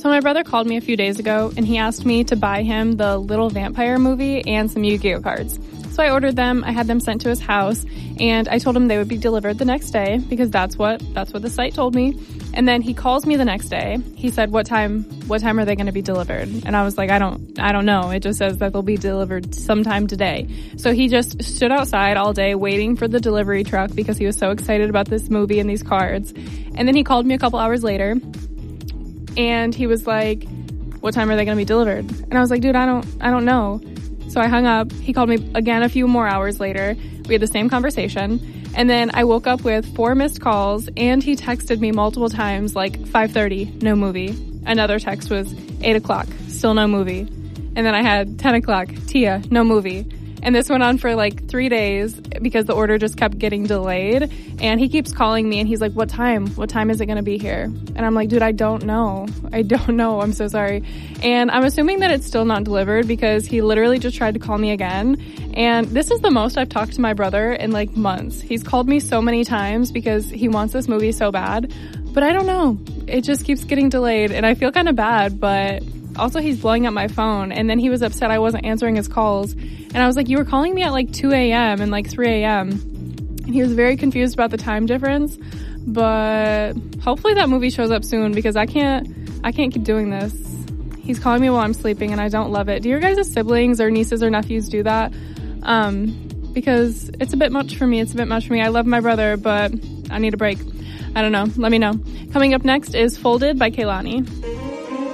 So my brother called me a few days ago, and he asked me to buy him the Little Vampire movie and some Yu-Gi-Oh cards. So I ordered them, I had them sent to his house, and I told him they would be delivered the next day because that's what the site told me. And then he calls me the next day. He said, what time are they going to be delivered? And I was like, I don't know. It just says that they'll be delivered sometime today. So he just stood outside all day waiting for the delivery truck because he was so excited about this movie and these cards. And then he called me a couple hours later and he was like, what time are they going to be delivered? And I was like, dude, I don't know. So I hung up. He called me again a few more hours later. We had the same conversation. And then I woke up with 4 missed calls, and he texted me multiple times, like 5:30, no movie. Another text was 8 o'clock, still no movie. And then I had 10 o'clock, Tia, no movie. And this went on for like 3 days because the order just kept getting delayed. And he keeps calling me and he's like, what time? What time is it going to be here? And I'm like, dude, I don't know. I'm so sorry. And I'm assuming that it's still not delivered because he literally just tried to call me again. And this is the most I've talked to my brother in like months. He's called me so many times because he wants this movie so bad. But I don't know. It just keeps getting delayed and I feel kind of bad, but also he's blowing up my phone. And then he was upset I wasn't answering his calls. And I was like, you were calling me at like 2 a.m. and like 3 a.m. And he was very confused about the time difference. But hopefully that movie shows up soon because I can't keep doing this. He's calling me while I'm sleeping and I don't love it. Do your guys' siblings or nieces or nephews do that? Because it's a bit much for me. I love my brother, but I need a break. I don't know. Let me know. Coming up next is Folded by Kehlani.